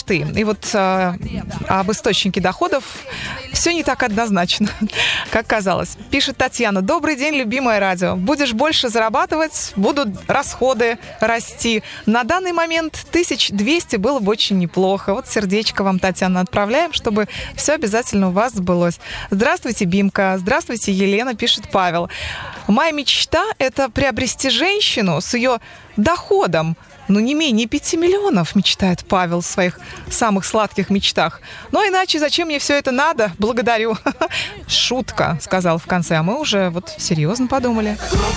мечты. И вот об источнике доходов все не так однозначно, как казалось. Пишет Татьяна: добрый день, любимое радио. Будешь больше зарабатывать, будут расходы расти. На данный момент 1200 было бы очень неплохо. Вот сердечко вам, Татьяна, отправляем, чтобы все обязательно у вас сбылось. Здравствуйте, Бимка. Здравствуйте, Елена, пишет Павел. Моя мечта – это приобрести женщину с ее доходом, не менее 5 миллионов, мечтает Павел в своих самых сладких мечтах. Но иначе зачем мне все это надо? Благодарю. Шутка, сказал в конце, а мы уже серьезно подумали.